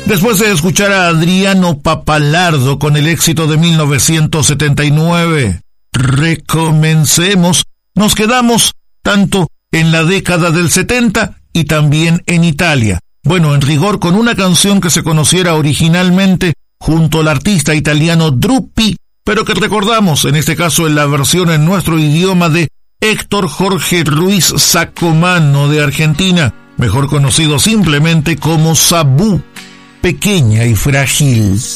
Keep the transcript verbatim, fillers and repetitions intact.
Después de escuchar a Adriano Pappalardo con el éxito de mil novecientos setenta y nueve, Recomencemos, nos quedamos tanto en la década del setenta y también en Italia. Bueno, en rigor con una canción que se conociera originalmente junto al artista italiano Drupi, pero que recordamos, en este caso en la versión en nuestro idioma de Héctor Jorge Ruiz Sacomano de Argentina, mejor conocido simplemente como Sabú, Pequeña y Frágil.